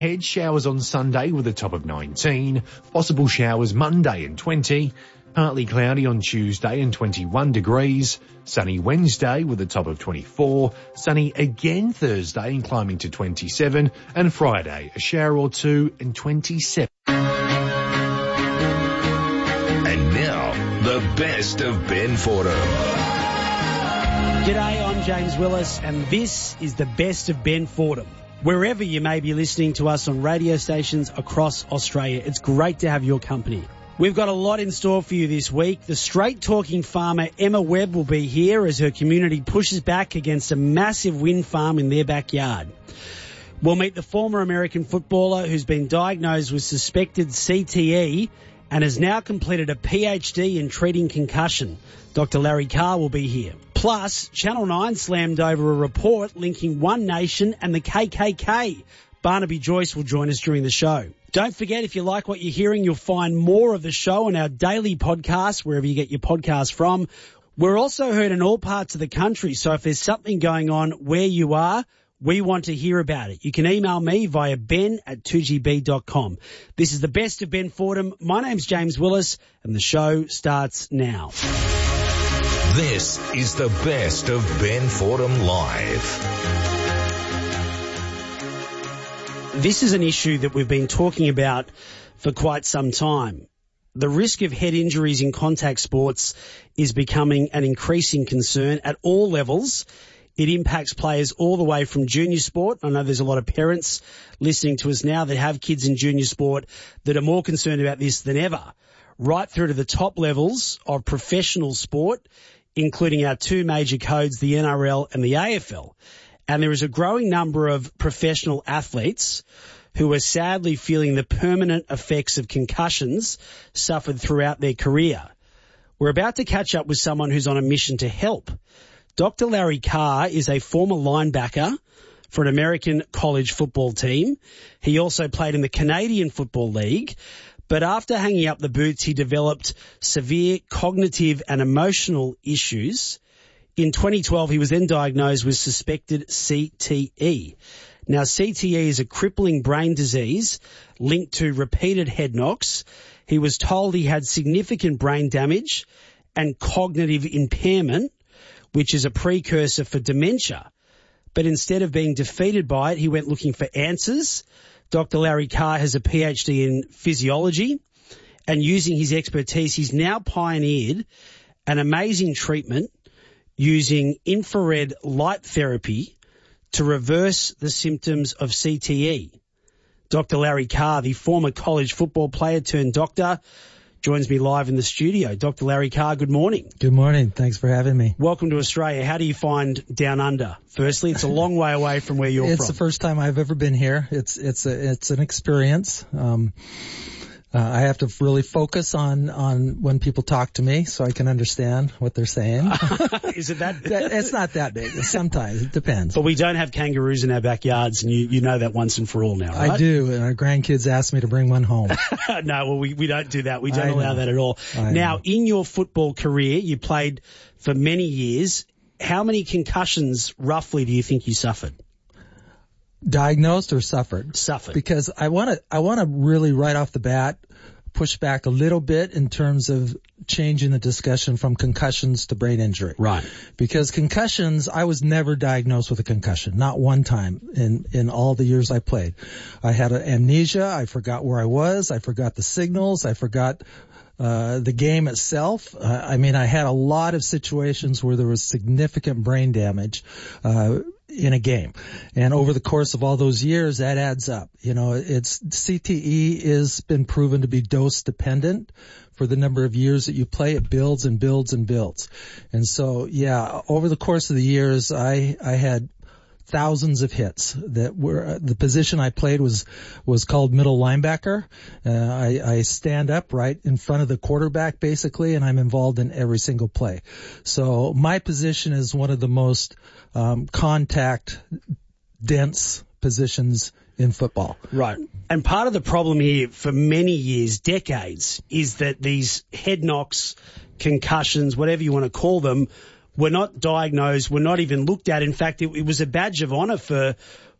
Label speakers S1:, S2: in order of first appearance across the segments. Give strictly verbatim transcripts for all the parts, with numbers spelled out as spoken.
S1: Head showers on Sunday with a top of nineteen. Possible showers Monday and twenty. Partly cloudy on Tuesday and twenty-one degrees. Sunny Wednesday with a top of twenty-four. Sunny again Thursday and climbing to twenty-seven. And Friday, a shower or two and twenty-seven.
S2: And now, the best of Ben Fordham.
S3: G'day, I'm James Willis, and this is the best of Ben Fordham. Wherever you may be listening to us on radio stations across Australia, it's great to have your company. We've got a lot in store for you this week. The straight-talking farmer Emma Webb will be here as her community pushes back against a massive wind farm in their backyard. We'll meet the former American footballer who's been diagnosed with suspected C T E and has now completed a P H D in treating concussion. Doctor Larry Carr will be here. Plus, Channel nine slammed over a report linking One Nation and the K K K. Barnaby Joyce will join us during the show. Don't forget, if you like what you're hearing, you'll find more of the show on our daily podcast, wherever you get your podcast from. We're also heard in all parts of the country, so if there's something going on where you are, we want to hear about it. You can email me via ben at two g b dot com. This is the best of Ben Fordham. My name's James Willis, and the show starts now.
S2: This is the best of Ben Fordham Live.
S3: This is an issue that we've been talking about for quite some time. The risk of head injuries in contact sports is becoming an increasing concern at all levels. It impacts players all the way from junior sport. I know there's a lot of parents listening to us now that have kids in junior sport that are more concerned about this than ever, right through to the top levels of professional sport, including our two major codes, the N R L and the A F L. And there is a growing number of professional athletes who are sadly feeling the permanent effects of concussions suffered throughout their career. We're about to catch up with someone who's on a mission to help. Doctor Larry Carr is a former linebacker for an American college football team. He also played in the Canadian Football League. But after hanging up the boots, he developed severe cognitive and emotional issues. In twenty twelve, he was then diagnosed with suspected C T E. Now, C T E is a crippling brain disease linked to repeated head knocks. He was told he had significant brain damage and cognitive impairment, which is a precursor for dementia. But instead of being defeated by it, he went looking for answers. Doctor Larry Carr has a P H D in physiology, and using his expertise, he's now pioneered an amazing treatment using infrared light therapy to reverse the symptoms of C T E. Doctor Larry Carr, the former college football player turned doctor, joins me live in the studio. Doctor Larry Carr, good morning.
S4: Good morning. Thanks for having me.
S3: Welcome to Australia. How do you find Down Under? Firstly, it's a long way away from where you're
S4: it's
S3: from.
S4: It's the first time I've ever been here. It's it's a, it's an experience. Um, uh, I have to really focus on, on when people talk to me so I can understand what they're saying.
S3: Is it that?
S4: It's not that big. Sometimes. It depends.
S3: But we don't have kangaroos in our backyards, and you, you know that once and for all now, right?
S4: I do, and our grandkids ask me to bring one home.
S3: No, well, we, we don't do that. We don't
S4: I
S3: allow
S4: know.
S3: that at all.
S4: I
S3: now,
S4: know.
S3: in your football career, you played for many years. How many concussions, roughly, do you think you suffered?
S4: Diagnosed or suffered?
S3: Suffered.
S4: Because I want to, I want to really right off the bat push back a little bit in terms of changing the discussion from concussions to brain injury.
S3: Right.
S4: Because concussions, I was never diagnosed with a concussion, not one time in, in all the years I played. I had a amnesia. I forgot where I was. I forgot the signals. I forgot Uh, the game itself. Uh, I mean, I had a lot of situations where there was significant brain damage, uh, in a game. And over the course of all those years, that adds up. You know, it's, C T E is been proven to be dose dependent. For the number of years that you play, it builds and builds and builds. And so, yeah, over the course of the years, I, I had thousands of hits that were, uh, the position I played was, was called middle linebacker. Uh, I, I stand up right in front of the quarterback basically, and I'm involved in every single play. So my position is one of the most, um, contact dense positions in football.
S3: Right. And part of the problem here for many years, decades, is that these head knocks, concussions, whatever you want to call them, were not diagnosed, were not even looked at. In fact, it, it was a badge of honour for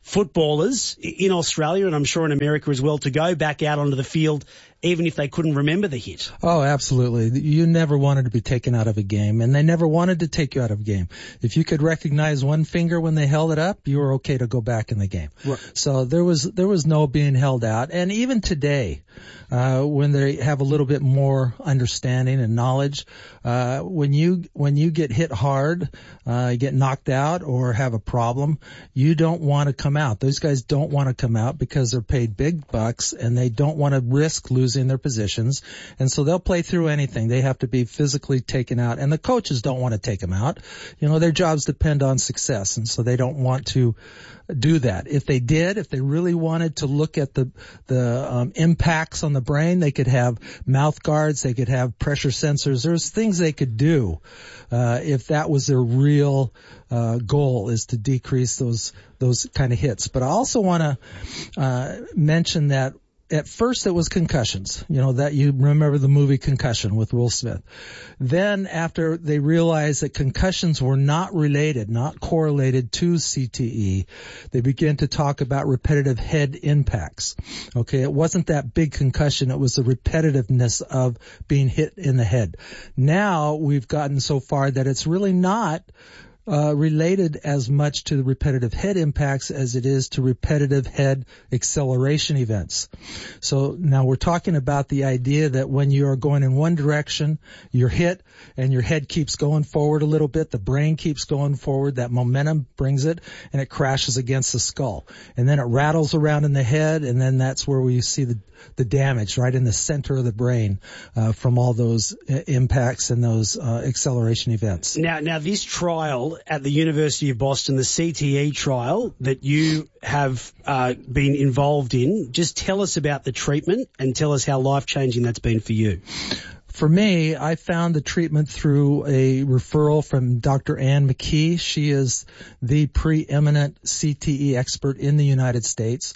S3: footballers in Australia, and I'm sure in America as well, to go back out onto the field even if they couldn't remember the hit.
S4: Oh, absolutely. You never wanted to be taken out of a game, and they never wanted to take you out of a game. If you could recognize one finger when they held it up, you were okay to go back in the game.
S3: Right.
S4: So there was there was no being held out. And even today, uh, when they have a little bit more understanding and knowledge, uh, when you when you get hit hard, uh, get knocked out or have a problem, you don't want to come out. Those guys don't want to come out because they're paid big bucks and they don't want to risk losing in their positions, and so they'll play through anything. They have to be physically taken out, and the coaches don't want to take them out. You know, their jobs depend on success, and so they don't want to do that. If they did, if they really wanted to look at the the um, impacts on the brain, they could have mouth guards, they could have pressure sensors. There's things they could do uh, if that was their real uh, goal, is to decrease those those kind of hits. But I also want to uh, mention that at first it was concussions, you know, that you remember the movie Concussion with Will Smith. Then after they realized that concussions were not related, not correlated to C T E, they began to talk about repetitive head impacts. Okay, it wasn't that big concussion, it was the repetitiveness of being hit in the head. Now we've gotten so far that it's really not Uh, related as much to the repetitive head impacts as it is to repetitive head acceleration events. So now we're talking about the idea that when you are going in one direction, you're hit and your head keeps going forward a little bit, the brain keeps going forward, that momentum brings it, and it crashes against the skull. And then it rattles around in the head, and then that's where we see the, the damage right in the center of the brain uh, from all those uh, impacts and those uh, acceleration events.
S3: Now, now this trial at the University of Boston, the C T E trial that you have uh, been involved in, just tell us about the treatment and tell us how life-changing that's been for you.
S4: For me, I found the treatment through a referral from Doctor Ann McKee. She is the preeminent C T E expert in the United States.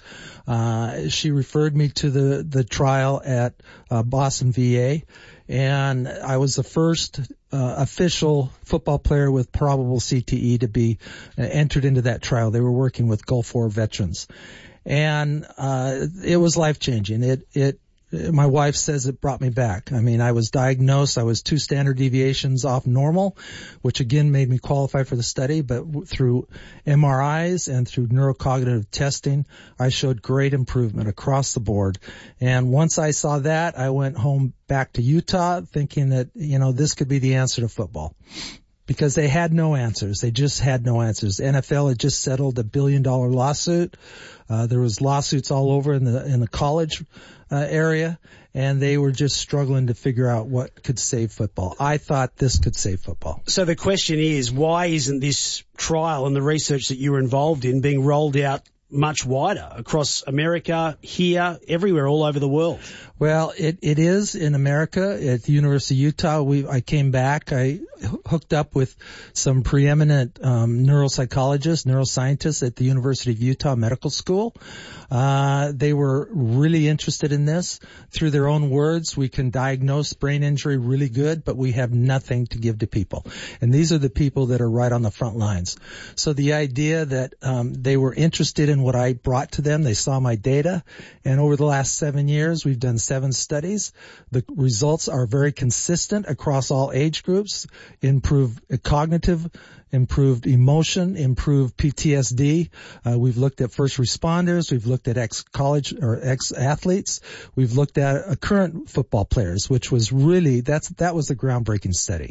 S4: Uh, she referred me to the, the trial at uh, Boston V A, and I was the first uh, official football player with probable C T E to be uh, entered into that trial. They were working with Gulf War veterans. And uh, it was life-changing. It, it My wife says it brought me back. I mean, I was diagnosed. I was two standard deviations off normal, which again made me qualify for the study. But through M R Is and through neurocognitive testing, I showed great improvement across the board. And once I saw that, I went home back to Utah thinking that, you know, this could be the answer to football. Because they had no answers. They just had no answers. The N F L had just settled a billion dollar lawsuit. Uh, there was lawsuits all over in the, in the college uh, area, and they were just struggling to figure out what could save football. I thought this could save football.
S3: So the question is, why isn't this trial and the research that you were involved in being rolled out much wider across America, here, everywhere, all over the world?
S4: Well, it, it is in America at the University of Utah. We, I came back. I hooked up with some preeminent um, neuropsychologists, neuroscientists at the University of Utah Medical School. Uh, they were really interested in this. Through their own words, we can diagnose brain injury really good, but we have nothing to give to people. And these are the people that are right on the front lines. So the idea that um, they were interested in what I brought to them, they saw my data, and over the last seven years, we've done seven studies. The results are very consistent across all age groups. Improved cognitive, improved emotion, improved P T S D. Uh, we've looked at first responders. We've looked at ex-college or ex-athletes. We've looked at uh, current football players, which was really, that's, that was the groundbreaking study.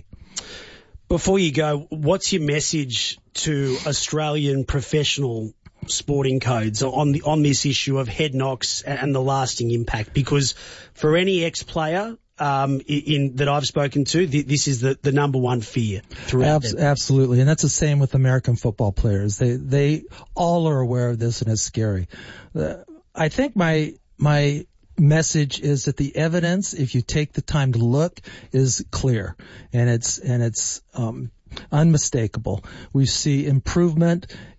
S3: Before you go, what's your message to Australian professional sporting codes on the on this issue of head knocks and the lasting impact? Because for any ex-player um, in, in that I've spoken to, th- this is the, the number one fear throughout.
S4: Abs- absolutely, and that's the same with American football players. They they all are aware of this, and it's scary. Uh, I think my my message is that the evidence, if you take the time to look, is clear, and it's and it's um, unmistakable. We see improvement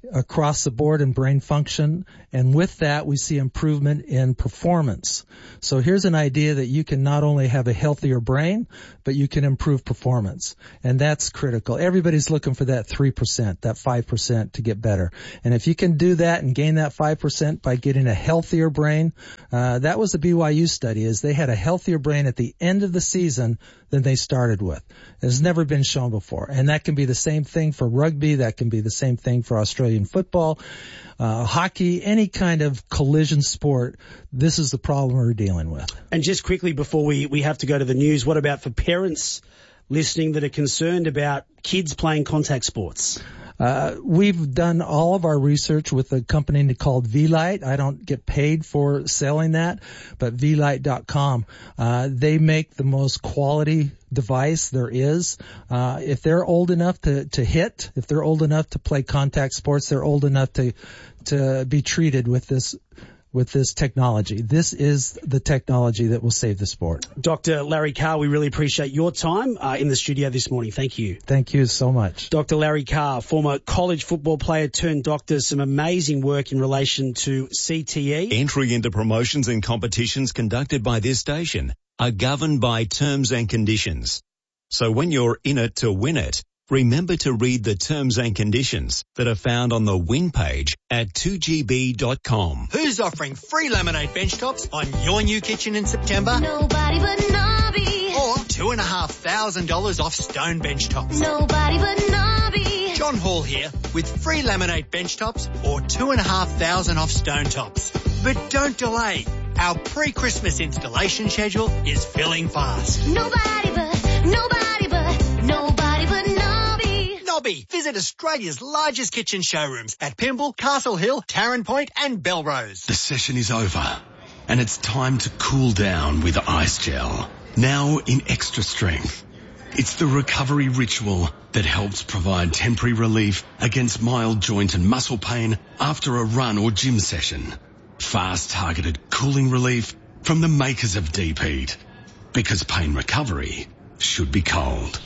S4: across the board in brain function, and with that we see improvement in performance. So here's an idea that you can not only have a healthier brain, but you can improve performance, and that's critical. Everybody's looking for that three percent, that five percent to get better, and if you can do that and gain that five percent by getting a healthier brain, uh, that was the B Y U study, is they had a healthier brain at the end of the season than they started with. It's never been shown before, and that can be the same thing for rugby, that can be the same thing for Australian football, uh, hockey, any kind of collision sport. This is the problem we're dealing with.
S3: And just quickly before we, we have to go to the news, what about for parents listening that are concerned about kids playing contact sports?
S4: Uh, we've done all of our research with a company called V-Lite. I don't get paid for selling that, but V Lite dot com. Uh, they make the most quality device there is. Uh, if they're old enough to, to hit, if they're old enough to play contact sports, they're old enough to, to be treated with this with this technology. This is the technology that will save the sport.
S3: Doctor Larry Carr, we really appreciate your time uh, in the studio this morning. Thank you.
S4: Thank you so much.
S3: Doctor Larry Carr, former college football player turned doctor, some amazing work in relation to C T E.
S5: Entry into promotions and competitions conducted by this station are governed by terms and conditions. So when you're in it to win it, remember to read the terms and conditions that are found on the win page at two G B dot com.
S6: Who's offering free laminate bench tops on your new kitchen in September?
S7: Nobody but Nobby.
S6: Or two and a half thousand dollars off stone bench tops?
S7: Nobody but Nobby.
S6: John Hall here with free laminate bench tops or two and a half thousand off stone tops. But don't delay. Our pre-Christmas installation schedule is filling fast.
S7: Nobody but, nobody but, nobody but Nobby.
S6: Nobby. Visit Australia's largest kitchen showrooms at Pymble, Castle Hill, Tarrant Point and Belrose.
S8: The session is over and it's time to cool down with Ice Gel. Now in extra strength. It's the recovery ritual that helps provide temporary relief against mild joint and muscle pain after a run or gym session. Fast targeted cooling relief from the makers of Deep Heat. Because pain recovery should be cold.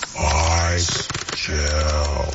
S2: Ice Gel.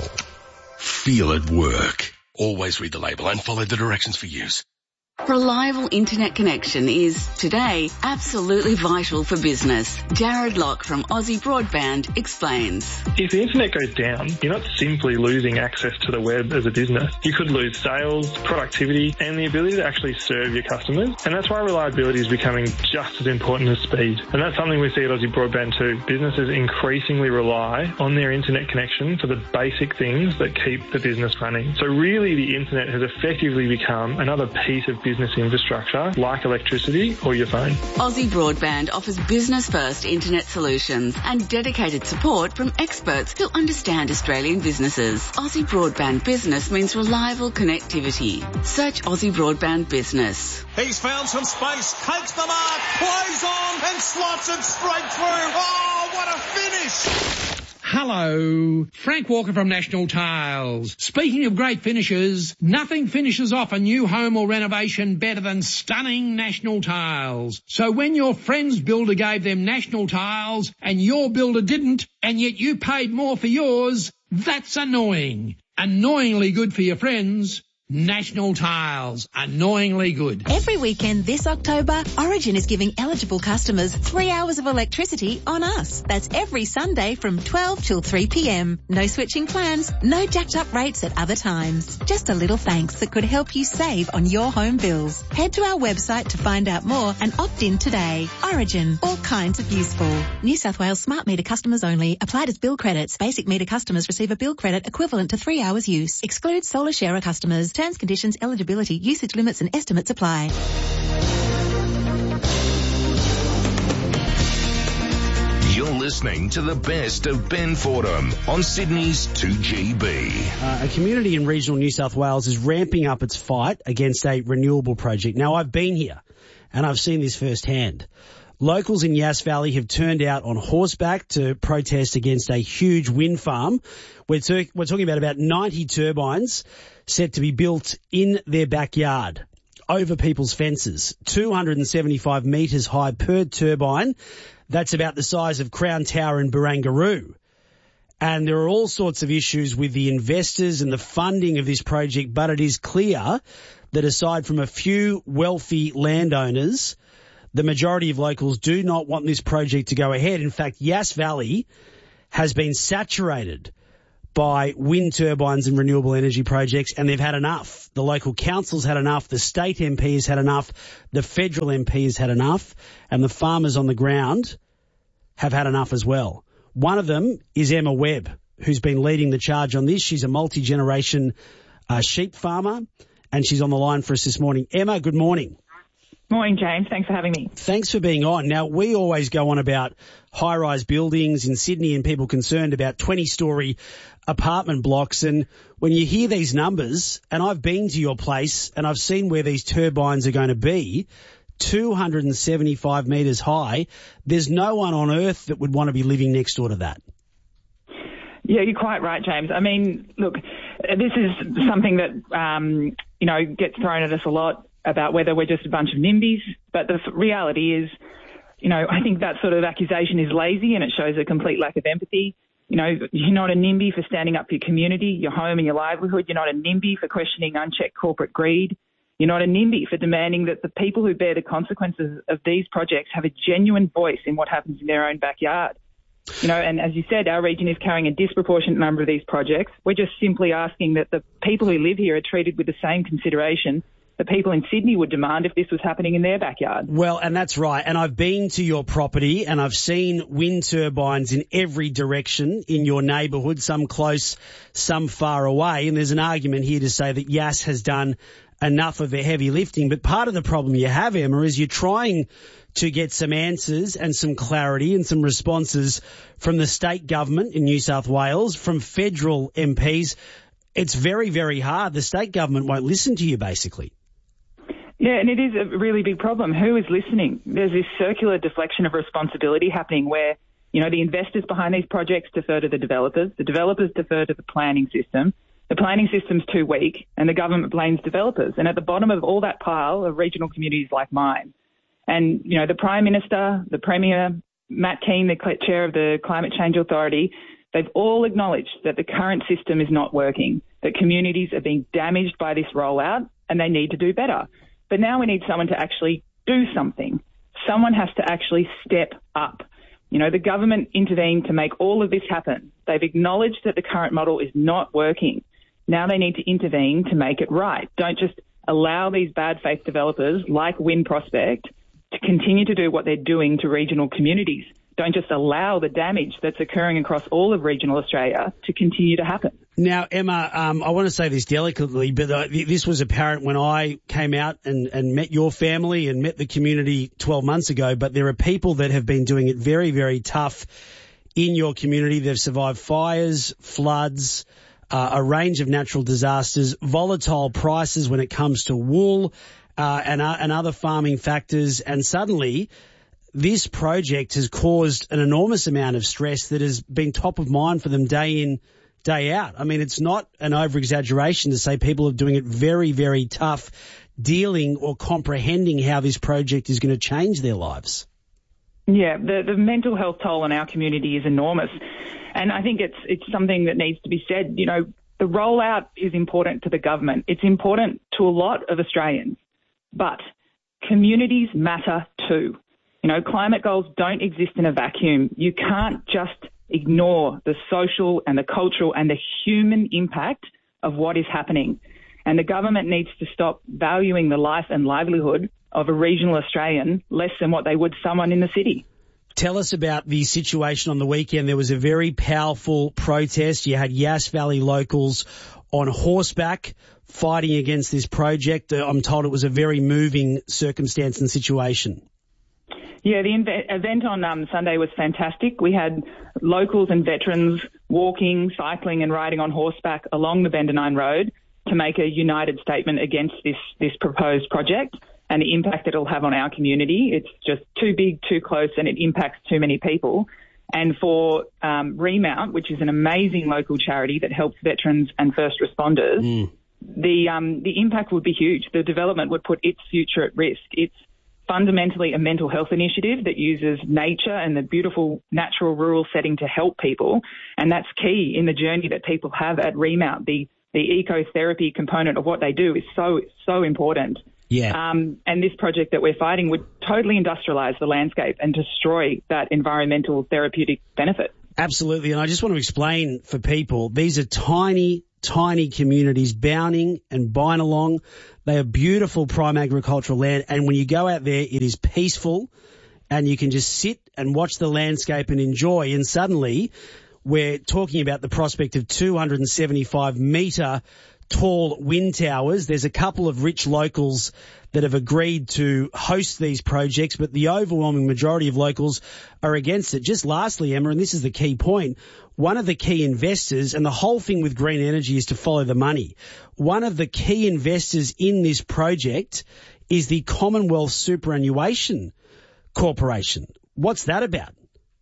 S8: Feel it work. Always read the label and follow the directions for use.
S9: Reliable internet connection is, today, absolutely vital for business. Jared Locke from Aussie Broadband explains.
S10: If the internet goes down, you're not simply losing access to the web as a business. You could lose sales, productivity, and the ability to actually serve your customers. And that's why reliability is becoming just as important as speed. And that's something we see at Aussie Broadband too. Businesses increasingly rely on their internet connection for the basic things that keep the business running. So really, the internet has effectively become another piece of business business infrastructure like electricity or your phone.
S9: Aussie Broadband offers business-first internet solutions and dedicated support from experts who understand Australian businesses. Aussie Broadband Business means reliable connectivity. Search Aussie Broadband Business.
S11: He's found some space, takes the mark, plays on and slots it straight through. Oh, what a finish!
S12: Hello, Frank Walker from National Tiles. Speaking of great finishes, nothing finishes off a new home or renovation better than stunning National Tiles. So when your friend's builder gave them National Tiles and your builder didn't, and yet you paid more for yours, that's annoying. Annoyingly good for your friends. National Tiles. Annoyingly good.
S13: Every weekend this October, Origin is giving eligible customers three hours of electricity on us. That's every Sunday from twelve till three p.m. No switching plans, no jacked up rates at other times. Just a little thanks that could help you save on your home bills. Head to our website to find out more and opt in today. Origin. All kinds of useful. New South Wales smart meter customers only. Applied as bill credits. Basic meter customers receive a bill credit equivalent to three hours use. Excludes solar sharer customers. Terms, conditions, eligibility, usage limits and estimates apply.
S2: You're listening to the best of Ben Fordham on Sydney's two G B.
S3: Uh, a community in regional New South Wales is ramping up its fight against a renewable project. Now, I've been here and I've seen this firsthand. Locals in Yass Valley have turned out on horseback to protest against a huge wind farm. We're, ter- we're talking about about ninety turbines set to be built in their backyard over people's fences. two hundred seventy-five metres high per turbine. That's about the size of Crown Tower in Barangaroo. And there are all sorts of issues with the investors and the funding of this project, but it is clear that aside from a few wealthy landowners, the majority of locals do not want this project to go ahead. In fact, Yass Valley has been saturated by wind turbines and renewable energy projects, and they've had enough. The local council's had enough, the state M P has had enough, the federal M P has had enough, and the farmers on the ground have had enough as well. One of them is Emma Webb, who's been leading the charge on this. She's a multi-generation uh, sheep farmer, and she's on the line for us this morning. Emma, good morning.
S14: Morning, James. Thanks for having me.
S3: Thanks for being on. Now, we always go on about high-rise buildings in Sydney and people concerned about twenty-storey apartment blocks. And when you hear these numbers, and I've been to your place and I've seen where these turbines are going to be, two hundred seventy-five metres high, there's no one on earth that would want to be living next door to that.
S14: Yeah, you're quite right, James. I mean, look, this is something that, um, you know, gets thrown at us a lot about whether we're just a bunch of NIMBYs. But the reality is, you know, I think that sort of accusation is lazy and it shows a complete lack of empathy. You know, you're not a NIMBY for standing up for your community, your home and your livelihood. You're not a NIMBY for questioning unchecked corporate greed. You're not a NIMBY for demanding that the people who bear the consequences of these projects have a genuine voice in what happens in their own backyard. You know, and as you said, our region is carrying a disproportionate number of these projects. We're just simply asking that the people who live here are treated with the same consideration that people in Sydney would demand if this was happening in their backyard.
S3: Well, and that's right. And I've been to your property and I've seen wind turbines in every direction in your neighbourhood, some close, some far away. And there's an argument here to say that Yass has done enough of the heavy lifting. But part of the problem you have, Emma, is you're trying to get some answers and some clarity and some responses from the state government in New South Wales, from federal M Ps. It's very, very hard. The state government won't listen to you, basically.
S14: Yeah, and it is a really big problem. Who is listening? There's this circular deflection of responsibility happening where, you know, the investors behind these projects defer to the developers, the developers defer to the planning system, the planning system's too weak, and the government blames developers. And at the bottom of all that pile are regional communities like mine. And, you know, the Prime Minister, the Premier, Matt Keane, the chair of the Climate Change Authority, they've all acknowledged that the current system is not working, that communities are being damaged by this rollout, and they need to do better. But now we need someone to actually do something. Someone has to actually step up. You know, the government intervened to make all of this happen. They've acknowledged that the current model is not working. Now they need to intervene to make it right. Don't just allow these bad faith developers like Wind Prospect to continue to do what they're doing to regional communities. Don't just allow the damage that's occurring across all of regional Australia to continue to happen.
S3: Now, Emma, um, I want to say this delicately, but uh, this was apparent when I came out and, and met your family and met the community twelve months ago, but there are people that have been doing it very, very tough in your community. They've survived fires, floods, uh, a range of natural disasters, volatile prices when it comes to wool, uh, and, uh, and other farming factors, and suddenly this project has caused an enormous amount of stress that has been top of mind for them day in, day out. I mean, it's not an over-exaggeration to say people are doing it very, very tough dealing or comprehending how this project is going to change their lives.
S14: Yeah, the, the mental health toll on our community is enormous. And I think it's it's something that needs to be said. You know, the rollout is important to the government. It's important to a lot of Australians. But communities matter too. You know, climate goals don't exist in a vacuum. You can't just ignore the social and the cultural and the human impact of what is happening. And the government needs to stop valuing the life and livelihood of a regional Australian less than what they would someone in the city.
S3: Tell us about the situation on the weekend. There was a very powerful protest. You had Yass Valley locals on horseback fighting against this project. I'm told it was a very moving circumstance and situation.
S14: Yeah, the inve- event on um, Sunday was fantastic. We had locals and veterans walking, cycling and riding on horseback along the Bendonine Road to make a united statement against this, this proposed project and the impact it'll have on our community. It's just too big, too close, and it impacts too many people. And for um, Remount, which is an amazing local charity that helps veterans and first responders, mm. the um, the impact would be huge. The development would put its future at risk. It's fundamentally a mental health initiative that uses nature and the beautiful natural rural setting to help people. And that's key in the journey that people have at Remount. The, the ecotherapy component of what they do is so, so important.
S3: Yeah.
S14: Um, and this project that we're fighting would totally industrialise the landscape and destroy that environmental therapeutic benefit.
S3: Absolutely. And I just want to explain for people, these are tiny, tiny communities, Bowning and Bynalong. They are beautiful prime agricultural land. And when you go out there, it is peaceful and you can just sit and watch the landscape and enjoy. And suddenly we're talking about the prospect of two hundred seventy-five metre tall wind towers. There's a couple of rich locals that have agreed to host these projects, but the overwhelming majority of locals are against it. Just lastly, Emma, and this is the key point, one of the key investors, and the whole thing with green energy is to follow the money, one of the key investors in this project is the Commonwealth Superannuation Corporation. What's that about?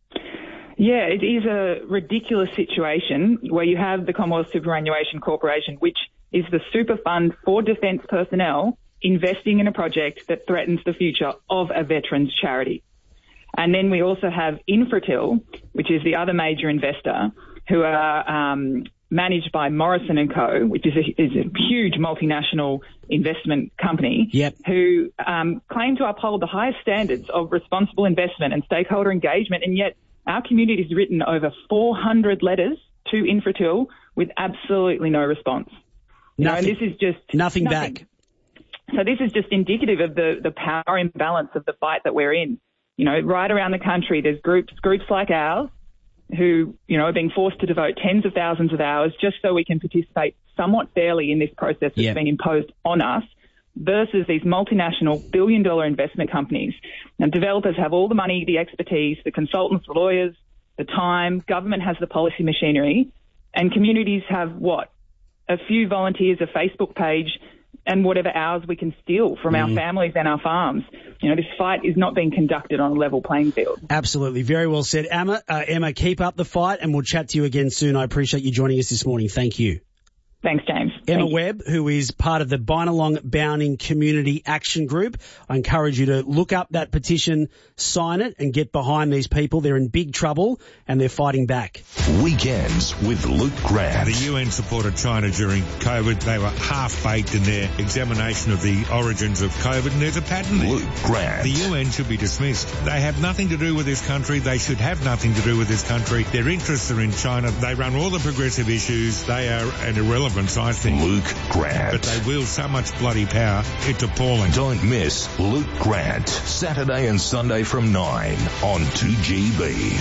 S14: Yeah, it is a ridiculous situation where you have the Commonwealth Superannuation Corporation, which is the super fund for defence personnel, investing in a project that threatens the future of a veterans charity. And then we also have Infratil, which is the other major investor, who are um, managed by Morrison and Co., which is a, is a huge multinational investment company,
S3: yep.
S14: who um, claim to uphold the highest standards of responsible investment and stakeholder engagement, and yet our community has written over four hundred letters to Infratil with absolutely no response. You
S3: Nothing,
S14: know, and this is just
S3: nothing,
S14: nothing
S3: back.
S14: So this is just indicative of the, the power imbalance of the fight that we're in. You know, right around the country, there's groups, groups like ours who, you know, are being forced to devote tens of thousands of hours just so we can participate somewhat fairly in this process that's
S3: yeah.
S14: been imposed on us, versus these multinational billion-dollar investment companies. And developers have all the money, the expertise, the consultants, the lawyers, the time. Government has the policy machinery. And communities have what? A few volunteers, a Facebook page, and whatever hours we can steal from mm. our families and our farms. You know, this fight is not being conducted on a level playing field.
S3: Absolutely. Very well said. Emma, uh, Emma, keep up the fight, and we'll chat to you again soon. I appreciate you joining us this morning. Thank you.
S14: Thanks, James.
S3: Emma
S14: Thank
S3: Webb, who is part of the Bynalong Bowning Community Action Group. I encourage you to look up that petition, sign it, and get behind these people. They're in big trouble, and they're fighting back.
S2: Weekends with Luke Grant.
S15: The U N supported China during COVID. They were half-baked in their examination of the origins of COVID, and there's a pattern there.
S2: Luke Grant.
S15: The U N should be dismissed. They have nothing to do with this country. They should have nothing to do with this country. Their interests are in China. They run all the progressive issues. They are an irrelevant, I think.
S2: Luke Grant.
S15: But they wield so much bloody power, it's appalling.
S2: Don't miss Luke Grant, Saturday and Sunday from nine on two G B.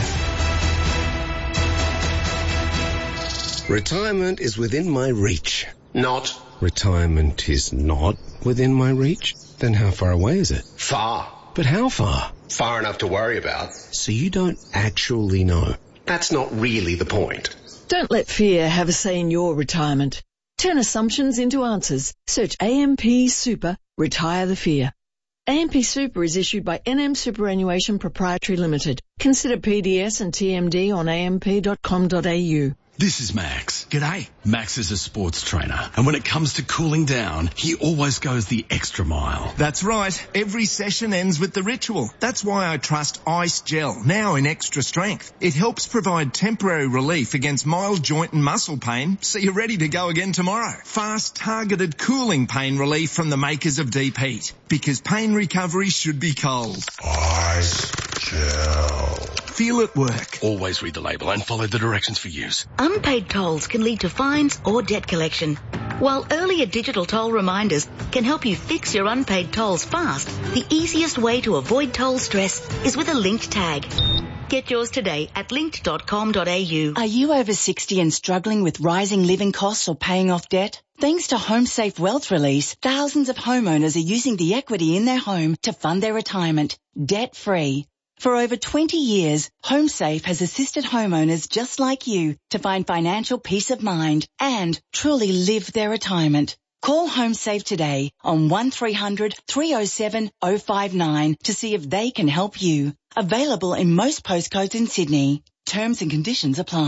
S16: Retirement is within my reach. Not. Retirement is not within my reach? Then how far away is it?
S17: Far.
S16: But how far?
S17: Far enough to worry about.
S16: So you don't actually know.
S17: That's not really the point.
S18: Don't let fear have a say in your retirement. Turn assumptions into answers. Search A M P Super, retire the fear. A M P Super is issued by N M Superannuation Proprietary Limited. Consider P D S and T M D on a m p dot com dot a u.
S8: This is Max. G'day. Max is a sports trainer, and when it comes to cooling down, he always goes the extra mile.
S19: That's right. Every session ends with the ritual. That's why I trust Ice Gel, now in extra strength. It helps provide temporary relief against mild joint and muscle pain, so you're ready to go again tomorrow. Fast, targeted cooling pain relief from the makers of Deep Heat, because pain recovery should be cold.
S2: Ice Gel.
S19: Feel it work.
S8: Always read the label and follow the directions for use.
S20: Unpaid tolls can lead to fines or debt collection, while earlier digital toll reminders can help you fix your unpaid tolls fast. The easiest way to avoid toll stress is with a linked tag. Get yours today at linked dot com dot a u.
S21: Are you over sixty and struggling with rising living costs or paying off debt? Thanks to HomeSafe Wealth Release, thousands of homeowners are using the equity in their home to fund their retirement, debt-free. For over twenty years, HomeSafe has assisted homeowners just like you to find financial peace of mind and truly live their retirement. Call HomeSafe today on one three hundred three oh seven oh five nine to see if they can help you. Available in most postcodes in Sydney. Terms and conditions apply.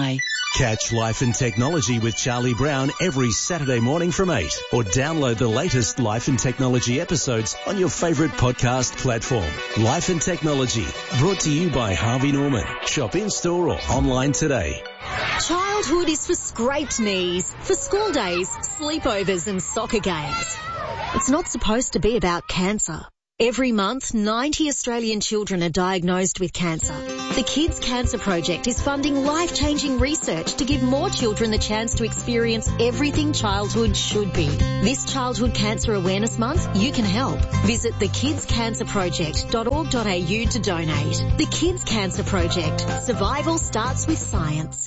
S1: Catch Life and Technology with Charlie Brown every Saturday morning from eight, or download the latest Life and Technology episodes on your favourite podcast platform. Life and Technology, brought to you by Harvey Norman. Shop in-store or online today.
S22: Childhood is for scraped knees, for school days, sleepovers and soccer games. It's not supposed to be about cancer. Every month, ninety Australian children are diagnosed with cancer. The Kids Cancer Project is funding life-changing research to give more children the chance to experience everything childhood should be. This Childhood Cancer Awareness Month, you can help. Visit the kids cancer project dot org dot a u to donate. The Kids Cancer Project. Survival starts with science.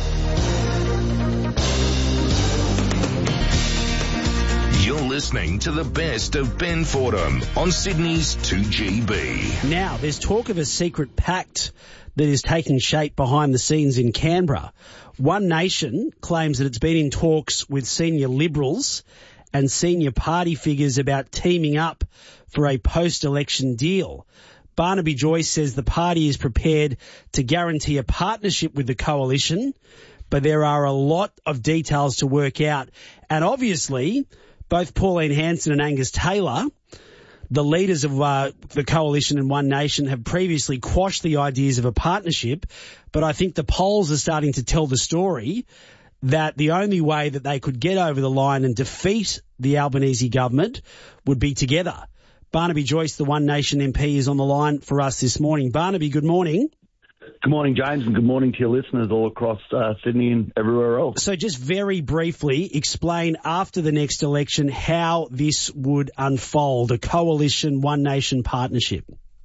S2: You're listening to the best of Ben Fordham on Sydney's two G B.
S3: Now, there's talk of a secret pact that is taking shape behind the scenes in Canberra. One Nation claims that it's been in talks with senior Liberals and senior party figures about teaming up for a post-election deal. Barnaby Joyce says the party is prepared to guarantee a partnership with the coalition, but there are a lot of details to work out. And obviously, both Pauline Hanson and Angus Taylor, the leaders of uh, the coalition and One Nation, have previously quashed the ideas of a partnership, but I think the polls are starting to tell the story that the only way that they could get over the line and defeat the Albanese government would be together. Barnaby Joyce, the One Nation M P, is on the line for us this morning. Barnaby, good morning.
S23: Good morning, James, and good morning to your listeners all across uh, Sydney and everywhere else.
S3: So just very briefly, explain after the next election how this would unfold, a coalition, One Nation partnership.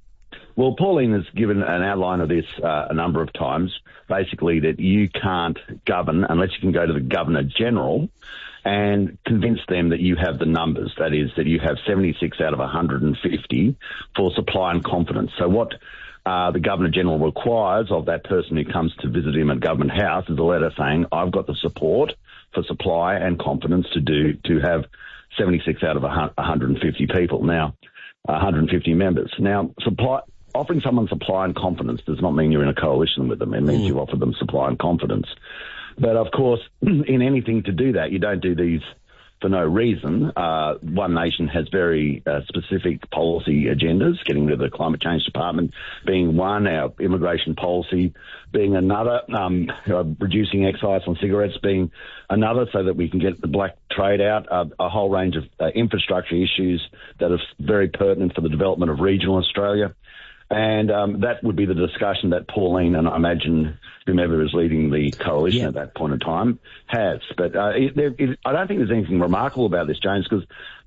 S23: Well, Pauline has given an outline of this uh, a number of times, basically that you can't govern unless you can go to the Governor-General and convince them that you have the numbers, that is, that you have seventy-six out of one hundred fifty for supply and confidence. So what Uh, the Governor-General requires of that person who comes to visit him at Government House is a letter saying, I've got the support for supply and confidence to do to have seventy-six out of one hundred fifty people. Now, one hundred fifty members. Now, supply, offering someone supply and confidence does not mean you're in a coalition with them. It means you've offered them supply and confidence. But, of course, in anything to do that, you don't do these for no reason. Uh, One Nation has very uh, specific policy agendas, getting rid of the Climate Change Department being one, our immigration policy being another, um, uh, reducing excise on cigarettes being another, so that we can get the black trade out, uh, a whole range of uh, infrastructure issues that are very pertinent for the development of regional Australia. And um, that would be the discussion that Pauline and I imagine whomever is leading the coalition yeah. at that point in time has. But uh, it, it, I don't think there's anything remarkable about this, James, because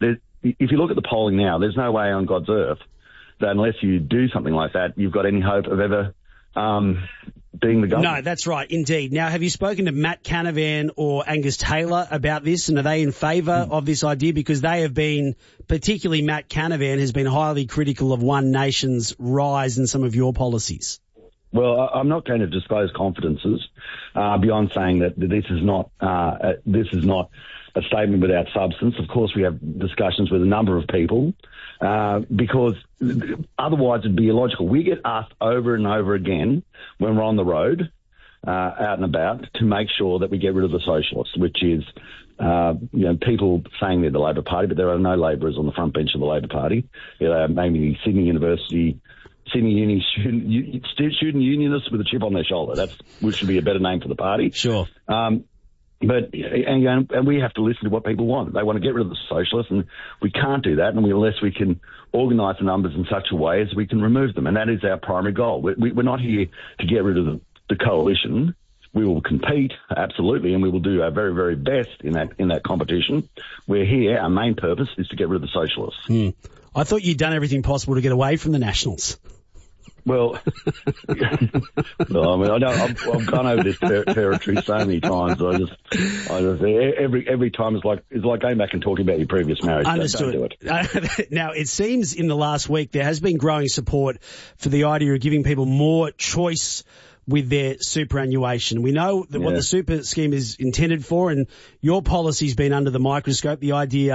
S23: if you look at the polling now, there's no way on God's earth that unless you do something like that, you've got any hope of ever um, being the government.
S3: No, that's right, indeed. Now, have you spoken to Matt Canavan or Angus Taylor about this, and are they in favour mm. of this idea? Because they have been, particularly Matt Canavan, has been highly critical of One Nation's rise in some of your policies.
S23: Well, I'm not going to disclose confidences uh, beyond saying that this is not uh, this is not a statement without substance. Of course, we have discussions with a number of people uh, because otherwise it'd be illogical. We get asked over and over again when we're on the road, uh, out and about, to make sure that we get rid of the socialists, which is uh, you know, people saying they're the Labor Party, but there are no Labourers on the front bench of the Labor Party. Uh, maybe the Sydney University Sydney Uni student, student unionists with a chip on their shoulder. That's which should be a better name for the party.
S3: Sure. Um,
S23: but and, and we have to listen to what people want. They want to get rid of the socialists, and we can't do that unless we can organise the numbers in such a way as we can remove them. And that is our primary goal. We, we're not here to get rid of the, the coalition. We will compete, absolutely, and we will do our very, very best in that in that competition. We're here. Our main purpose is to get rid of the socialists.
S3: Hmm. I thought you'd done everything possible to get away from the Nationals.
S23: Well, no, I mean, I don't, I've, I've gone over this ter- territory so many times. I just, I just, every every time it's like it's like going back and talking about your previous marriage.
S3: Understood.
S23: Don't do it.
S3: Uh, now, it seems in the last week there has been growing support for the idea of giving people more choice with their superannuation. We know that yeah. what the super scheme is intended for, and your policy's been under the microscope, the idea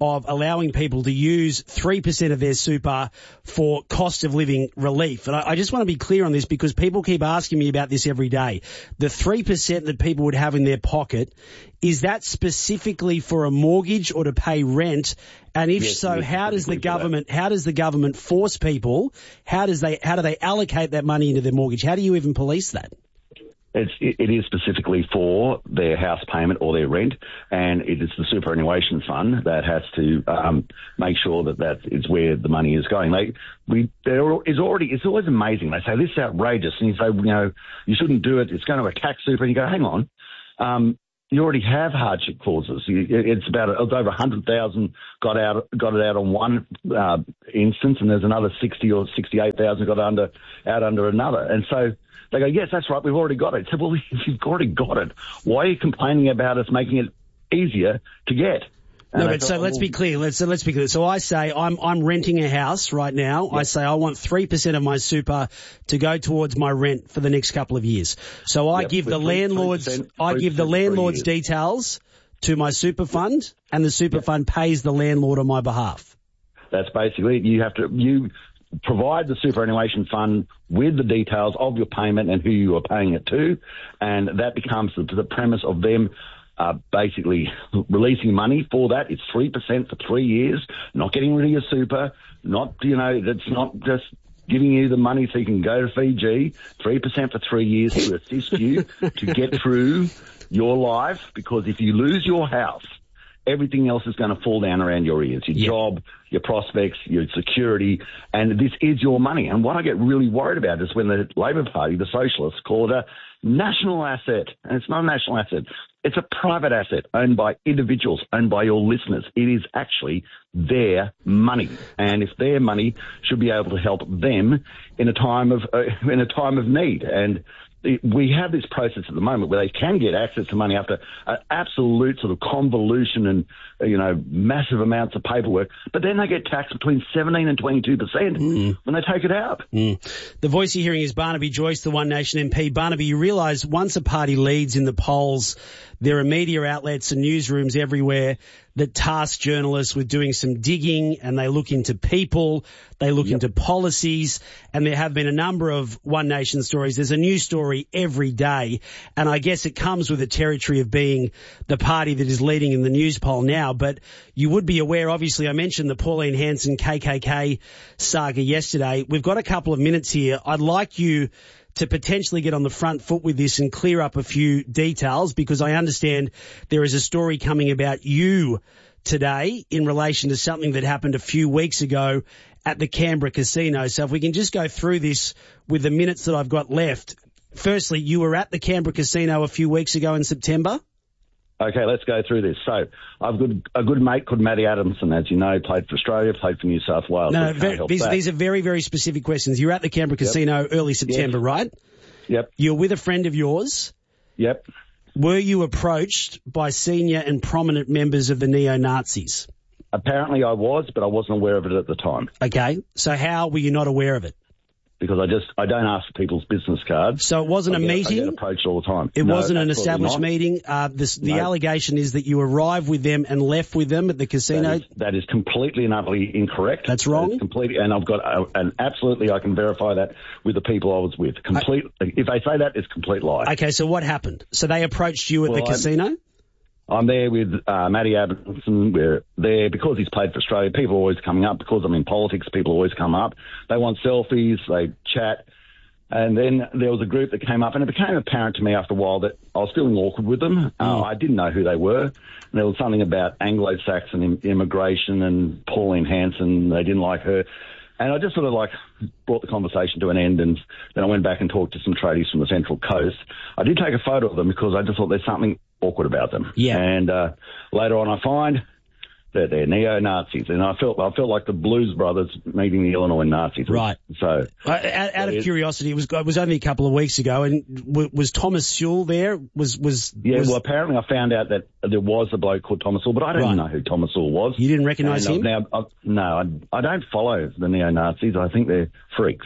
S3: of allowing people to use three percent of their super for cost of living relief. And I, I just want to be clear on this because people keep asking me about this every day. The three percent that people would have in their pocket, is that specifically for a mortgage or to pay rent? And if
S23: Yes,
S3: so,
S23: yes,
S3: how does the
S23: specifically for that.
S3: government, how does the government force people? How does they, how do they allocate that money into their mortgage? How do you even police that?
S23: It's, it is specifically for their house payment or their rent, and it is the superannuation fund that has to um, make sure that that is where the money is going. They, we, there is already, it's always amazing. They say, this is outrageous, and you say, you know, you shouldn't do it. It's going to attack super, and you go, hang on. Um, you already have hardship clauses. You, it's about, it's over one hundred thousand got out, got it out on one uh, instance, and there's another sixty or sixty-eight thousand got under, out under another. And so, they go, yes, that's right, we've already got it. I said, well, if you've already got it, why are you complaining about us making it easier to get? And
S3: No,
S23: I
S3: but
S23: thought,
S3: so let's
S23: well,
S3: be clear. Let's so let's be clear. So I say I'm I'm renting a house right now. I say I want three percent of my super to go towards my rent for the next couple of years. So I
S23: Yep,
S3: give the
S23: with three-
S3: landlord's
S23: three percent
S3: I give the
S23: for three
S3: landlord's
S23: years.
S3: details to my super fund, and the super fund pays the landlord on my behalf.
S23: That's basically it. You have to, you provide the superannuation fund with the details of your payment and who you are paying it to, and that becomes the, the premise of them uh, basically releasing money for that. It's three percent for three years, not getting rid of your super, not, you know, it's not just giving you the money so you can go to Fiji, three percent for three years to assist you to get through your life, because if you lose your house, everything else is going to fall down around your ears, your
S3: Yeah.
S23: job, your prospects, your security, and this is your money. And what I get really worried about is when the Labor Party, the Socialists, call it a national asset. And it's not a national asset. It's a private asset owned by individuals, owned by your listeners. It is actually their money. And if their money should be able to help them in a time of, uh, in a time of need. And we have this process at the moment where they can get access to money after an absolute sort of convolution and, you know, massive amounts of paperwork, but then they get taxed between seventeen and twenty-two percent mm. when they take it out.
S3: Mm. The voice you're hearing is Barnaby Joyce, the One Nation M P. Barnaby, you realise once a party leads in the polls, there are media outlets and newsrooms everywhere that task journalists with doing some digging, and they look into people, they look yep. into policies, and there have been a number of One Nation stories. There's a new story every day, and I guess it comes with the territory of being the party that is leading in the news poll now. But you would be aware, obviously, I mentioned the Pauline Hanson K K K saga yesterday. We've got a couple of minutes here. I'd like you to potentially get on the front foot with this and clear up a few details, because I understand there is a story coming about you today in relation to something that happened a few weeks ago at the Canberra Casino. So if we can just go through this with the minutes that I've got left. Firstly, you were at the Canberra Casino a few weeks ago in September.
S23: Okay, let's go through this. So I've got a good mate called Matty Adamson, as you know, played for Australia, played for New South Wales.
S3: No,
S23: so
S3: very, these, these are very, very specific questions. You're at the Canberra Casino yep. early September,
S23: yes.
S3: right?
S23: Yep.
S3: You're with a friend of yours.
S23: Yep.
S3: Were you approached by senior and prominent members of the neo-Nazis?
S23: Apparently I was, but I wasn't aware of it at the time.
S3: Okay, so how were you not aware of it?
S23: Because I just, I don't ask for people's business cards.
S3: So it wasn't
S23: I
S3: a
S23: get,
S3: meeting?
S23: I get approached all the time.
S3: It
S23: no,
S3: wasn't an established
S23: not.
S3: meeting? Uh, this, the
S23: no.
S3: allegation is that you arrived with them and left with them at the casino?
S23: That is, that is completely and utterly incorrect.
S3: That's wrong?
S23: That is completely, and I've got, a, and absolutely I can verify that with the people I was with. Complete, I, if they say that, it's a complete lie.
S3: Okay, so what happened? So they approached you at
S23: well,
S3: the casino?
S23: I'm, I'm there with uh, Matty Adamson. We're there because he's played for Australia. People are always coming up. Because I'm in politics, people always come up. They want selfies, they chat. And then there was a group that came up, and it became apparent to me after a while that I was feeling awkward with them. Uh, mm. I didn't know who they were. And there was something about Anglo-Saxon im- immigration and Pauline Hanson. They didn't like her. And I just sort of like brought the conversation to an end, and then I went back and talked to some tradies from the Central Coast. I did take a photo of them because I just thought there's something awkward about them.
S3: Yeah.
S23: And uh, later on I find that they're neo-Nazis, and I felt I felt like the Blues Brothers meeting the Illinois Nazis.
S3: Right.
S23: So,
S3: uh, out, out of it, curiosity, it was it was only a couple of weeks ago, and w- was Thomas Sewell there? Was was
S23: yeah?
S3: Was...
S23: Well, apparently I found out that there was a bloke called Thomas Sewell, but I didn't
S3: right.
S23: know who Thomas Sewell was.
S3: You didn't recognise him?
S23: Now, I, no, I, I don't follow the neo-Nazis. I think they're freaks.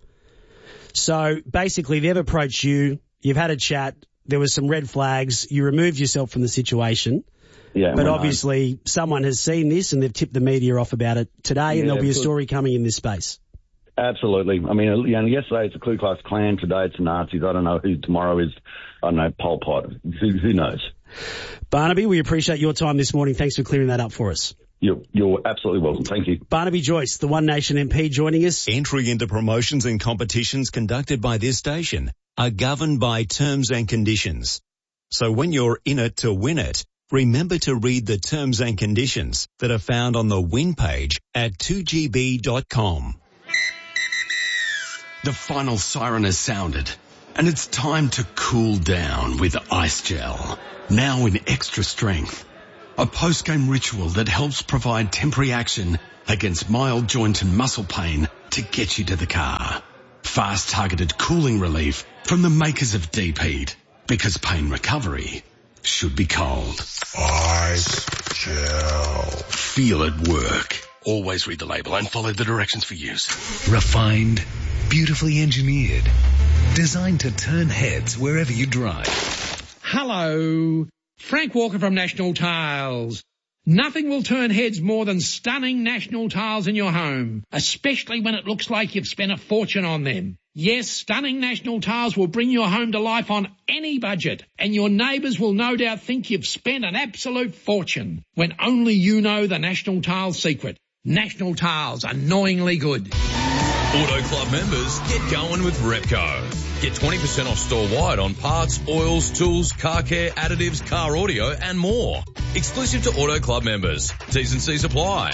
S3: So basically, they've approached you. You've had a chat. There was some red flags. You removed yourself from the situation.
S23: Yeah,
S3: but
S23: we're
S3: obviously known. Someone has seen this and they've tipped the media off about it today,
S23: Yeah,
S3: and there'll be a
S23: good.
S3: story coming in this space.
S23: Absolutely. I mean, you know, yesterday it's a Ku Klux Klan, today it's Nazis. I don't know who tomorrow is. I don't know, Pol Pot. Who, who knows?
S3: Barnaby, we appreciate your time this morning. Thanks for clearing that up for us.
S23: You're, you're absolutely welcome. Thank you.
S3: Barnaby Joyce, the One Nation M P, joining us.
S4: Entry into promotions and competitions conducted by this station are governed by terms and conditions. So when you're in it to win it, remember to read the terms and conditions that are found on the win page at two G B dot com.
S8: The final siren has sounded, and it's time to cool down with Ice Gel. Now in extra strength. A post-game ritual that helps provide temporary action against mild joint and muscle pain to get you to the car. Fast targeted cooling relief from the makers of Deep Heat. Because pain recovery should be cold.
S2: Ice Gel.
S8: Feel it work. Always read the label and follow the directions for use.
S5: Refined, beautifully engineered, designed to turn heads wherever you drive.
S12: Hello, Frank Walker from National Tiles. Nothing will turn heads more than stunning National Tiles in your home, especially when it looks like you've spent a fortune on them. Yes, stunning National Tiles will bring your home to life on any budget, and your neighbours will no doubt think you've spent an absolute fortune, when only you know the National Tiles secret. National Tiles, annoyingly good.
S7: Auto Club members, get going with Repco. Get twenty percent off store-wide on parts, oils, tools, car care, additives, car audio, and more. Exclusive to Auto Club members. T's and C's apply.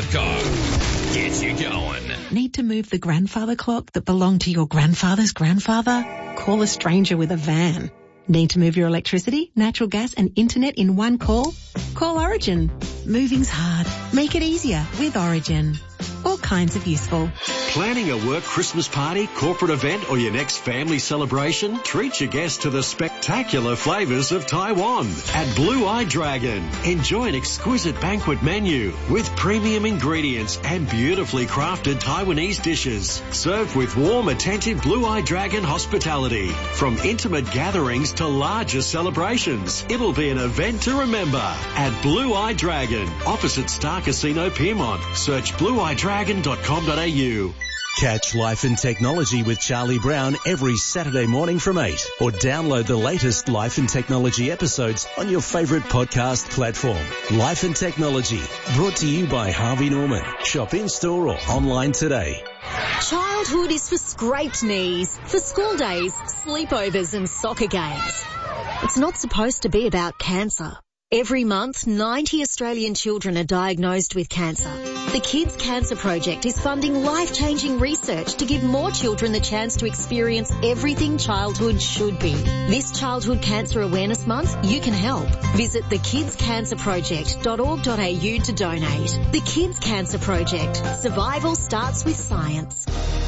S7: Repco. Gets you going.
S24: Need to move the grandfather clock that belonged to your grandfather's grandfather? Call a stranger with a van. Need to move your electricity, natural gas and internet in one call? Call Origin. Moving's hard. Make it easier with Origin. All kinds of useful.
S25: Planning a work Christmas party, corporate event or your next family celebration? Treat your guests to the spectacular flavours of Taiwan at Blue Eye Dragon. Enjoy an exquisite banquet menu with premium ingredients and beautifully crafted Taiwanese dishes. Served with warm, attentive Blue Eye Dragon hospitality. From intimate gatherings to larger celebrations. It'll be an event to remember at Blue Eye Dragon. Opposite Star Casino Piedmont. Search blue eye dragon dot com dot a u.
S1: Catch Life and Technology with Charlie Brown every Saturday morning from eight, or download the latest Life and Technology episodes on your favourite podcast platform. Life and Technology, brought to you by Harvey Norman. Shop in-store or online today.
S22: Childhood is for scraped knees, for school days, sleepovers and soccer games. It's not supposed to be about cancer. Every month, ninety Australian children are diagnosed with cancer. The Kids Cancer Project is funding life-changing research to give more children the chance to experience everything childhood should be. This Childhood Cancer Awareness Month, you can help. Visit the kids cancer project dot org dot a u to donate. The Kids Cancer Project. Survival starts with science.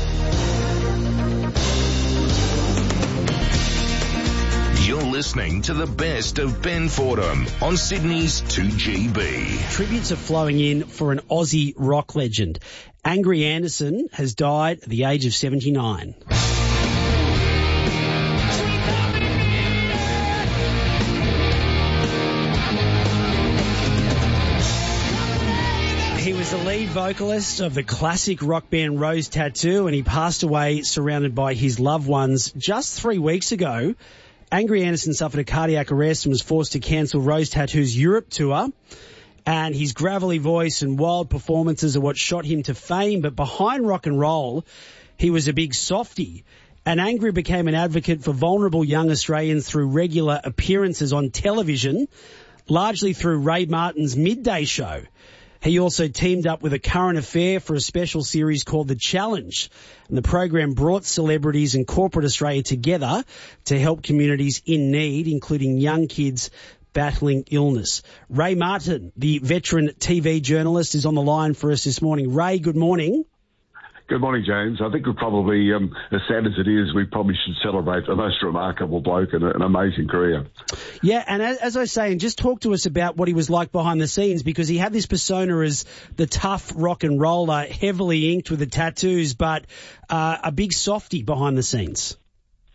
S2: You're listening to the best of Ben Fordham on Sydney's two G B.
S3: Tributes are flowing in for an Aussie rock legend. Angry Anderson has died at the age of seventy-nine. He was the lead vocalist of the classic rock band Rose Tattoo, and he passed away surrounded by his loved ones just three weeks ago. Angry Anderson suffered a cardiac arrest and was forced to cancel Rose Tattoo's Europe tour. And his gravelly voice and wild performances are what shot him to fame. But behind rock and roll, he was a big softie. And Angry became an advocate for vulnerable young Australians through regular appearances on television, largely through Ray Martin's Midday Show. He also teamed up with A Current Affair for a special series called The Challenge. And the program brought celebrities and corporate Australia together to help communities in need, including young kids battling illness. Ray Martin, the veteran T V journalist, is on the line for us this morning. Ray, good morning.
S26: Good morning, James. I think we're probably, um, as sad as it is, we probably should celebrate the most remarkable bloke and an amazing career.
S3: Yeah, and as, as I was saying, just talk to us about what he was like behind the scenes, because he had this persona as the tough rock and roller, heavily inked with the tattoos, but uh, a big softie behind the scenes.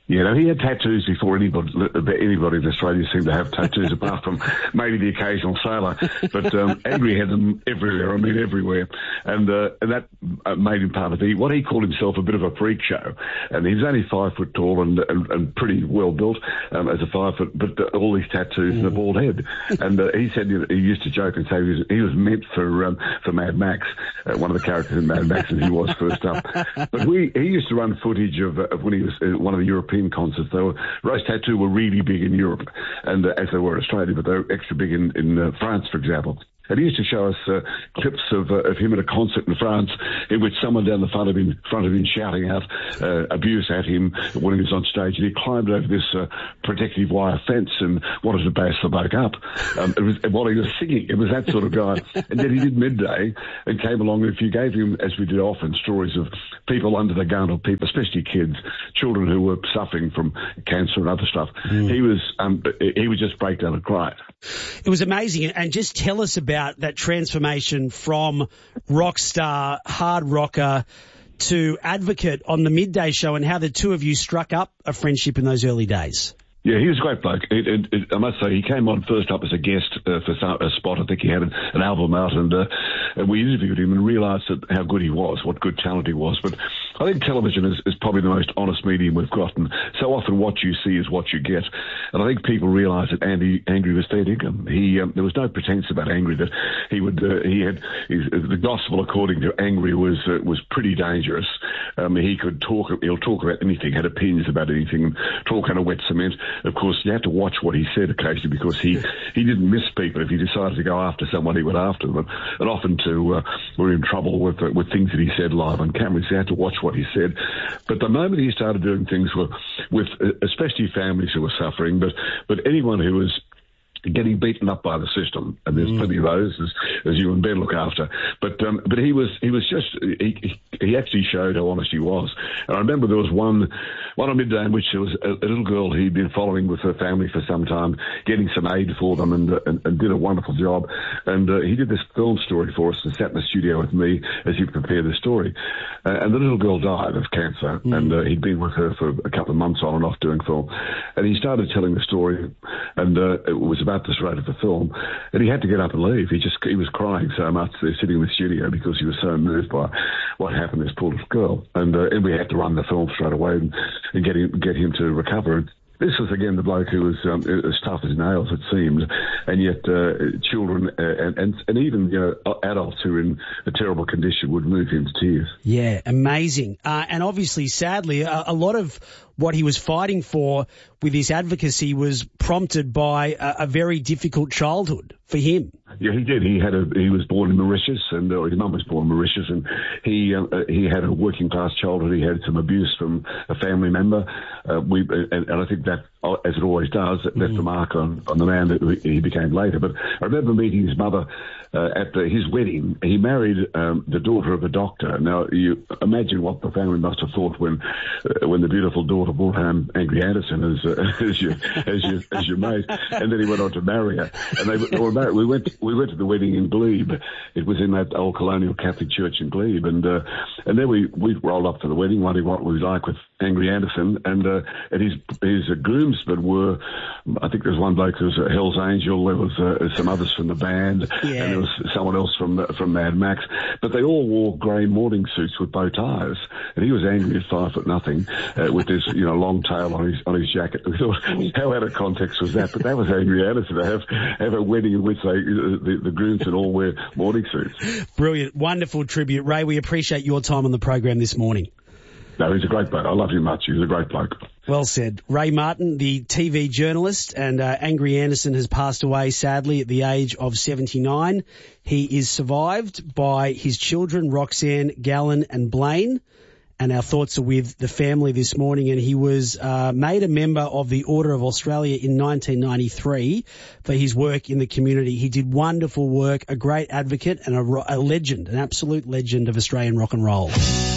S26: You know, he had tattoos before anybody, anybody in Australia seemed to have tattoos, apart from maybe the occasional sailor. But um, Angry had them everywhere, I mean everywhere. And, uh, and that made him part of the, what he called himself a bit of a freak show. And he was only five foot tall and, and, and pretty well built um, as a five foot, but uh, all these tattoos mm. and a bald head. And uh, he said he used to joke and say he was, he was meant for um, for Mad Max, uh, one of the characters in Mad Max, and he was first up. But we he used to run footage of, uh, of when he was uh, one of the European concerts. They were, Rose Tattoo were really big in Europe, and uh, as they were in Australia, but they were extra big in, in uh, France, for example. And he used to show us uh, clips of, uh, of him at a concert in France in which someone down the front of him, front of him shouting out uh, abuse at him when he was on stage. And he climbed over this uh, protective wire fence and wanted to bash the bloke up. Um, it was, while he was singing, it was that sort of guy. And then he did Midday and came along. And if you gave him, as we did often, stories of people under the gun, or people, especially kids, children who were suffering from cancer and other stuff, mm. he was um, he would just break down and cry.
S3: It was amazing. And just tell us about that transformation from rock star, hard rocker to advocate on the Midday Show, and how the two of you struck up a friendship in those early days.
S26: Yeah, he was a great bloke. It, it, it, I must say, he came on first up as a guest uh, for some, a spot. I think he had an, an album out, and, uh, and we interviewed him and realised that how good he was, what good talent he was. But I think television is, is probably the most honest medium we've got, and so often what you see is what you get. And I think people realise that Andy Angry was fair dinkum. He um, there was no pretence about Angry that he would uh, he had his, the gospel according to Angry was uh, was pretty dangerous. Um, he could talk. He'll talk about anything, had opinions about anything, talk on a wet cement. Of course, you have to watch what he said occasionally, because he, he didn't miss people. If he decided to go after someone, he went after them. And, and often too, uh, we're in trouble with uh, with things that he said live on camera. So you had to watch what he said. But the moment he started doing things with, with uh, especially families who were suffering, but, but anyone who was getting beaten up by the system, and there's mm. plenty of those, as, as you and Ben look after. But um, but he was he was just he he actually showed how honest he was. And I remember there was one one on Midday in which there was a, a little girl he'd been following with her family for some time, getting some aid for them, and uh, and, and did a wonderful job. And uh, he did this film story for us and sat in the studio with me as he prepared the story. Uh, and the little girl died of cancer, mm. and uh, he'd been with her for a couple of months on and off doing film. And he started telling the story, and uh, it was about this rate of the film, and he had to get up and leave. He just he was crying so much there, sitting in the studio, because he was so moved by what happened to this poor little girl. And uh, and we had to run the film straight away and, and get him get him to recover. And this was again the bloke who was um, as tough as nails, it seemed, and yet uh, children uh, and, and and even you know adults who were in a terrible condition would move him to tears.
S3: Yeah, amazing. Uh, and obviously, sadly, a, a lot of what he was fighting for with his advocacy was prompted by a, a very difficult childhood for him.
S26: Yeah, he did. He had a he was born in Mauritius, and uh, his mum was born in Mauritius, and he uh, he had a working class childhood. He had some abuse from a family member. Uh, we and, and I think that, as it always does, that left mm. a mark on, on the man that he became later. But I remember meeting his mother uh, at the, his wedding. He married um, the daughter of a doctor. Now, you imagine what the family must have thought when uh, when the beautiful daughter brought home Angry Anderson as uh, as your as your as your mate, and then he went on to marry her. And they, they were married. We went we went to the wedding in Glebe. It was in that old colonial Catholic church in Glebe, and uh, and then we we rolled up to the wedding, wondering what we was like with Angry Anderson, and uh, and his his uh, groomsmen were, I think there was one bloke who was a Hell's Angel, there was uh, some others from the band, yeah. and there was someone else from from Mad Max, but they all wore grey morning suits with bow ties, and he was angry at five foot nothing uh, with this you know long tail on his on his jacket. We thought, how out of context was that? But that was Angry Anderson to have have a wedding in which they the, the groomsmen all wear morning suits.
S3: Brilliant, wonderful tribute, Ray. We appreciate your time on the program this morning.
S26: No, he's a great bloke. I love him much. He's a great bloke.
S3: Well said. Ray Martin, the T V journalist, and uh, Angry Anderson has passed away, sadly, at the age of seventy-nine. He is survived by his children, Roxanne, Gallen and Blaine, and our thoughts are with the family this morning. And he was uh, made a member of the Order of Australia in nineteen ninety-three for his work in the community. He did wonderful work, a great advocate and a, a legend, an absolute legend of Australian rock and roll.